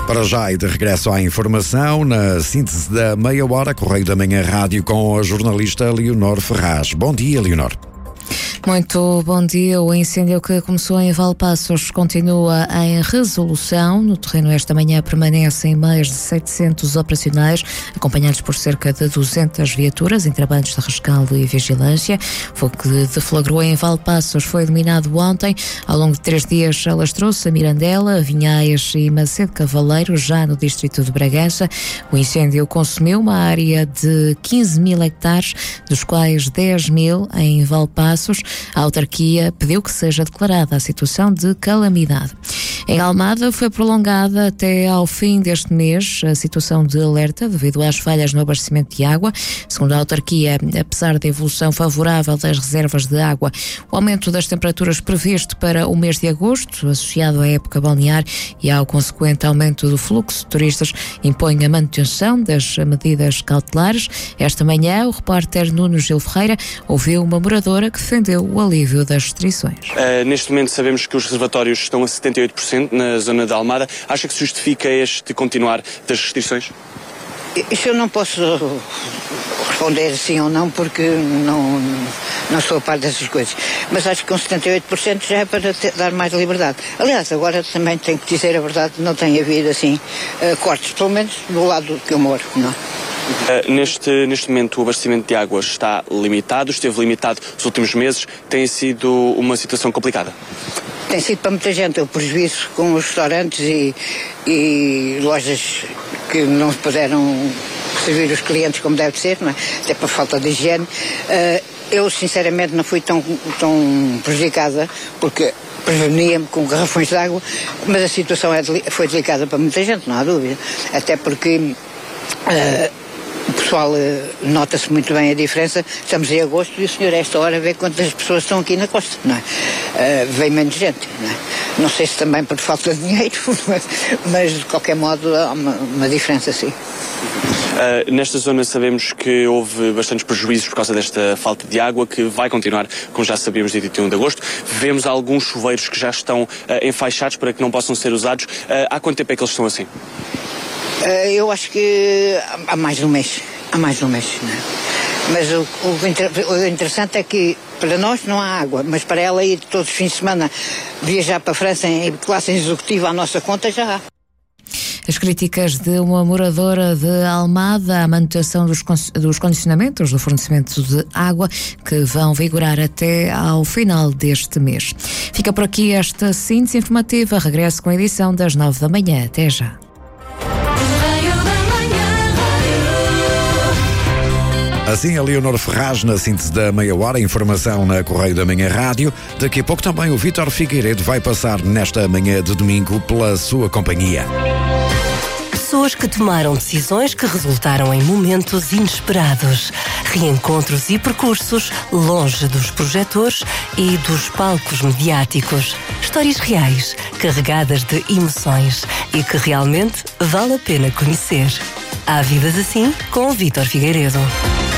Para já e de regresso à informação, na síntese da meia hora, Correio da Manhã Rádio com a jornalista Leonor Ferraz. Bom dia, Leonor. Muito bom dia. O incêndio que começou em Valpaços continua em resolução. No terreno esta manhã permanecem mais de 700 operacionais, acompanhados por cerca de 200 viaturas em trabalhos de rescaldo e vigilância. O fogo que deflagrou em Valpaços foi eliminado ontem. Ao longo de 3 dias alastrou-se a Mirandela, Vinhais e Macedo Cavaleiro, já no distrito de Bragança. O incêndio consumiu uma área de 15.000 hectares, dos quais 10.000 em Valpaços. A autarquia pediu que seja declarada a situação de calamidade. Em Almada foi prolongada até ao fim deste mês a situação de alerta devido às falhas no abastecimento de água. Segundo a autarquia, apesar da evolução favorável das reservas de água, o aumento das temperaturas previsto para o mês de agosto, associado à época balnear e ao consequente aumento do fluxo de turistas, impõe a manutenção das medidas cautelares. Esta manhã, o repórter Nuno Gil Ferreira ouviu uma moradora que defendeu o alívio das restrições. Neste momento sabemos que os reservatórios estão a 78% na zona de Almada. Acha que se justifica este continuar das restrições? Isso eu não posso responder sim ou não, porque não sou a par dessas coisas. Mas acho que com 78% já é para dar mais liberdade. Aliás, agora também tenho que dizer a verdade, não tem havido assim cortes, pelo menos do lado que eu moro, não. Neste momento o abastecimento de água está limitado, esteve limitado nos últimos meses, tem sido uma situação complicada? Tem sido para muita gente o prejuízo com os restaurantes e lojas que não puderam servir os clientes como deve ser, não é? Até por falta de higiene. Eu sinceramente não fui tão prejudicada, porque prevenia-me com garrafões de água, mas a situação foi delicada para muita gente, não há dúvida. Até porque o pessoal nota-se muito bem a diferença. Estamos em agosto e o senhor a esta hora vê quantas pessoas estão aqui na costa, não é? Vem menos gente, não é? Não sei se também por falta de dinheiro, mas de qualquer modo há uma diferença, sim. Nesta zona sabemos que houve bastantes prejuízos por causa desta falta de água, que vai continuar, como já sabíamos, dia 21 de agosto. Vemos alguns chuveiros que já estão enfaixados para que não possam ser usados. Há quanto tempo é que eles estão assim? Eu acho que há mais de um mês. Não é? Mas o interessante é que para nós não há água, mas para ela ir todos os fins de semana viajar para a França em classe executiva à nossa conta já há. As críticas de uma moradora de Almada à manutenção dos condicionamentos do fornecimento de água, que vão vigorar até ao final deste mês. Fica por aqui esta síntese informativa. Regresso com a edição das 9 da manhã. Até já. Assim, a Leonor Ferraz na síntese da meia hora, informação na Correio da Manhã Rádio. Daqui a pouco também o Vítor Figueiredo vai passar nesta manhã de domingo pela sua companhia. Pessoas que tomaram decisões que resultaram em momentos inesperados. Reencontros e percursos longe dos projetores e dos palcos mediáticos. Histórias reais, carregadas de emoções e que realmente vale a pena conhecer. Há vidas assim com o Vítor Figueiredo.